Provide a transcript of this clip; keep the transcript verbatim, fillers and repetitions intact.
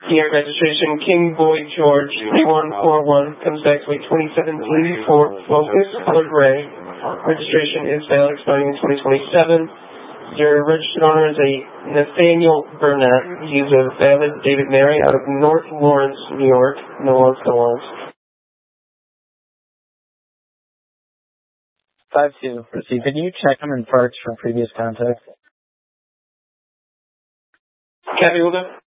Year registration, King Boy George three one four one, comes back to a twenty seventeen Ford Focus, color gray. Registration is valid, expiring in twenty twenty-seven. Your registered owner is a Nathaniel Burnett. He's a valid David Mary out of North Lawrence, New York. No loans, no loans. five two, proceed. Could you check them in parts from previous contact? Kathy, hold up.